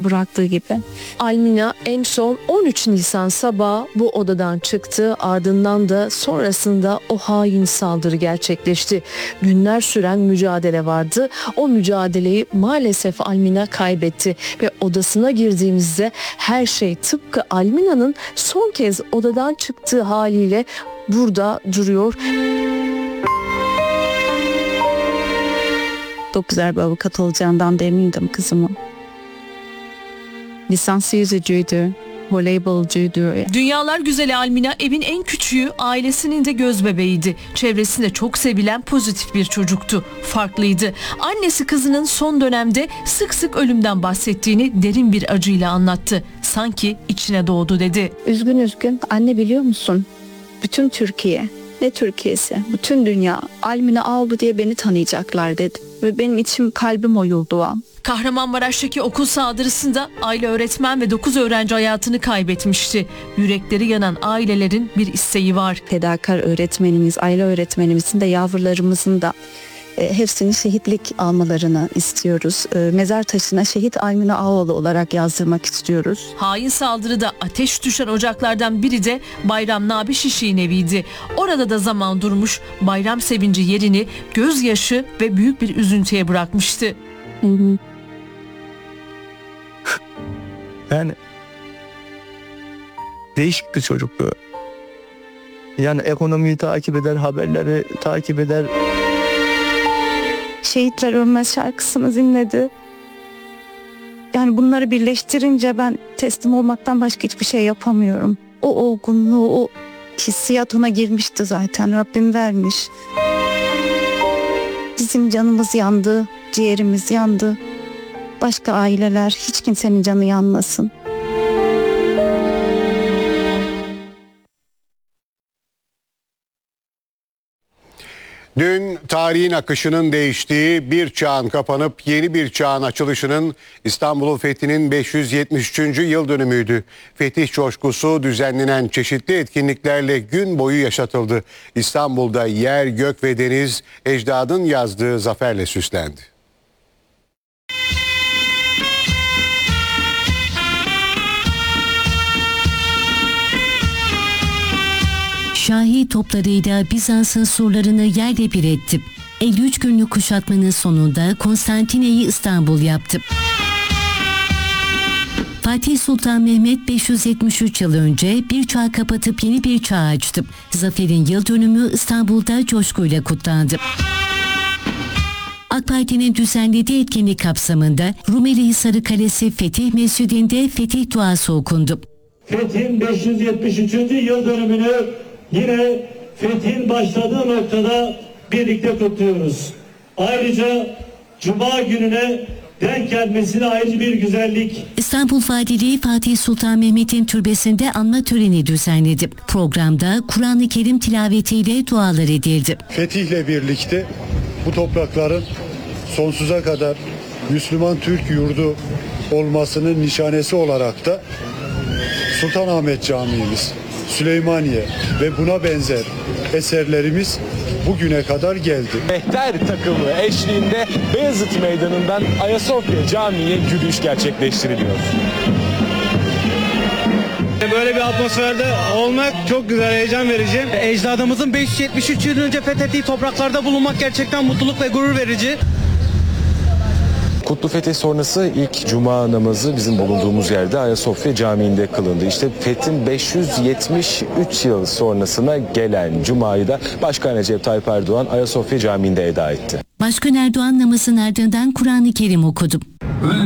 bıraktığı gibi. Almina en son 13 Nisan sabahı bu odadan çıktı. Ardından da sonrasında o hain saldırı gerçekleşti. Günler süren mücadele vardı. O mücadeleyi maalesef Almina kaybetti ve odasına girdiğimizde her şey tıpkı Almina'nın son kez odadan çıktığı haliyle burada duruyor. Çok güzel bir avukat olacağından da emindim kızımın. Lisanslı yüzücüydü, voleybolcuydu. Dünyalar güzeli Almina evin en küçüğü, ailesinin de göz bebeğiydi. Çevresinde çok sevilen pozitif bir çocuktu. Farklıydı. Annesi kızının son dönemde sık sık ölümden bahsettiğini derin bir acıyla anlattı. Sanki içine doğdu dedi. Üzgün anne biliyor musun? Bütün Türkiye, ne Türkiye'si, bütün dünya Almina Albu diye beni tanıyacaklar dedi. Ve benim içim kalbim oyuldu o an. Kahramanmaraş'taki okul saldırısında aile öğretmen ve 9 öğrenci hayatını kaybetmişti. Yürekleri yanan ailelerin bir isteği var. Fedakar öğretmenimiz, aile öğretmenimizin de yavrularımızın da hepsinin şehitlik almalarını istiyoruz. Mezar taşına şehit Almina Ağoğlu olarak yazdırmak istiyoruz. Hain saldırıda ateş düşen ocaklardan biri de Bayram Nabi Şişik'in eviydi. Orada da zaman durmuş, bayram sevinci yerini gözyaşı ve büyük bir üzüntüye bırakmıştı. Yani değişik bir çocuktu. Yani ekonomiyi takip eder, haberleri takip eder. Şehitler Ölmez şarkısını dinledi. Yani bunları birleştirince ben teslim olmaktan başka hiçbir şey yapamıyorum. O olgunluğu, o hissiyat ona girmişti zaten. Rabbim vermiş. Bizim canımız yandı, ciğerimiz yandı. Başka aileler, hiç kimsenin canı yanmasın. Dün tarihin akışının değiştiği, bir çağın kapanıp yeni bir çağın açılışının İstanbul'un fethinin 573. yıl dönümüydü. Fetih coşkusu düzenlenen çeşitli etkinliklerle gün boyu yaşatıldı. İstanbul'da yer, gök ve deniz ecdadın yazdığı zaferle süslendi. Şahi toplarıyla Bizans'ın surlarını yerle bir etti. 53 günlük kuşatmanın sonunda Konstantine'yi İstanbul yaptı. Fatih Sultan Mehmet 573 yıl önce bir çağ kapatıp yeni bir çağ açtı. Zaferin yıl dönümü İstanbul'da coşkuyla kutlandı. AK Parti'nin düzenlediği etkinlik kapsamında Rumeli Hisarı Kalesi Fetih Mescidi'nde fetih duası okundu. Fethin 573. yıl dönümünü yine fethin başladığı noktada birlikte kutluyoruz. Ayrıca Cuma gününe denk gelmesine ayrıca bir güzellik. İstanbul Valiliği Fatih Sultan Mehmet'in türbesinde anma töreni düzenledi. Programda Kur'an-ı Kerim tilavetiyle dualar edildi. Fetihle birlikte bu toprakların sonsuza kadar Müslüman Türk yurdu olmasının nişanesi olarak da Sultanahmet Camii'miz, Süleymaniye ve buna benzer eserlerimiz bugüne kadar geldi. Mehter takımı eşliğinde Beyazıt Meydanı'ndan Ayasofya Camii'ye yürüyüş gerçekleştiriliyor. Böyle bir atmosferde olmak çok güzel, heyecan verici. Ecdadımızın 573 yıl önce fethettiği topraklarda bulunmak gerçekten mutluluk ve gurur verici. Kutlu Fetih sonrası ilk cuma namazı bizim bulunduğumuz yerde Ayasofya Camii'nde kılındı. İşte fethin 573 yıl sonrasına gelen cumayı da Başkan Recep Tayyip Erdoğan Ayasofya Camii'nde eda etti. Başkan Erdoğan namazın ardından Kur'an-ı Kerim okudu.